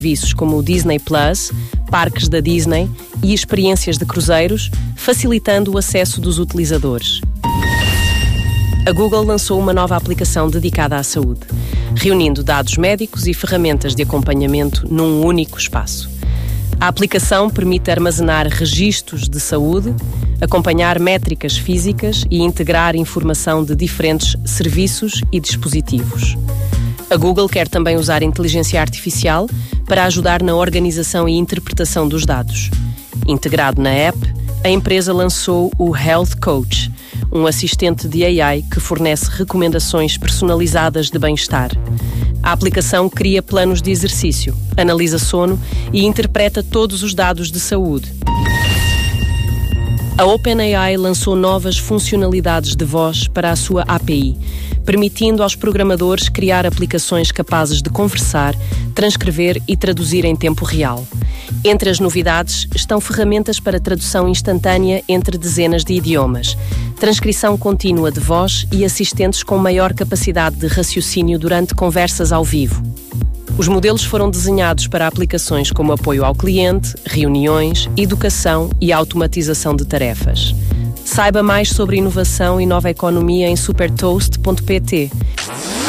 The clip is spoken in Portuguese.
serviços como o Disney Plus, parques da Disney e experiências de cruzeiros, facilitando o acesso dos utilizadores. A Google lançou uma nova aplicação dedicada à saúde, reunindo dados médicos e ferramentas de acompanhamento num único espaço. A aplicação permite armazenar registros de saúde, acompanhar métricas físicas e integrar informação de diferentes serviços e dispositivos. A Google quer também usar inteligência artificial para ajudar na organização e interpretação dos dados. Integrado na app, a empresa lançou o Health Coach, um assistente de AI que fornece recomendações personalizadas de bem-estar. A aplicação cria planos de exercício, analisa sono e interpreta todos os dados de saúde. A OpenAI lançou novas funcionalidades de voz para a sua API, permitindo aos programadores criar aplicações capazes de conversar, transcrever e traduzir em tempo real. Entre as novidades estão ferramentas para tradução instantânea entre dezenas de idiomas, transcrição contínua de voz e assistentes com maior capacidade de raciocínio durante conversas ao vivo. Os modelos foram desenhados para aplicações como apoio ao cliente, reuniões, educação e automatização de tarefas. Saiba mais sobre inovação e nova economia em supertoast.pt.